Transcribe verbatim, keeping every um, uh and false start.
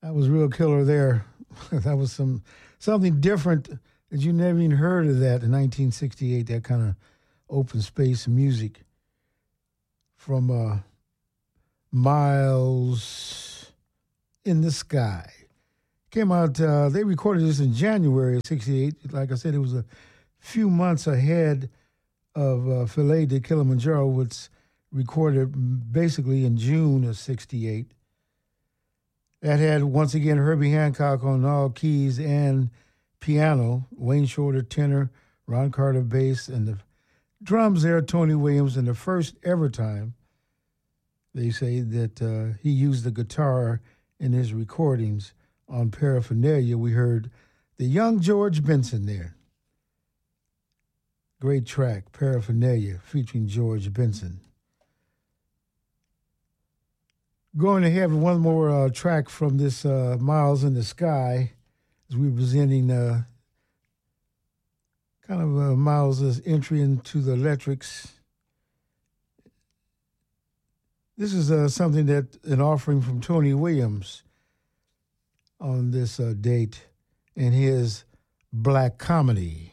That was real killer there. That was some something different that you never even heard of that in nineteen sixty-eight, that kind of open space music from uh, Miles in the Sky. Came out, uh, they recorded this in January of sixty-eight. Like I said, it was a few months ahead of uh, Philae de Kilimanjaro, which recorded basically in June of sixty-eight. That had, once again, Herbie Hancock on all keys and piano, Wayne Shorter tenor, Ron Carter bass, and the drums there, Tony Williams, and the first ever time they say that uh, he used the guitar in his recordings on Paraphernalia. We heard the young George Benson there. Great track, Paraphernalia, featuring George Benson. Going to have one more uh, track from this uh, Miles in the Sky, as we're presenting uh, kind of uh, Miles' entry into the Electrics. This is uh, something that, an offering from Tony Williams on this uh, date and his Black Comedy.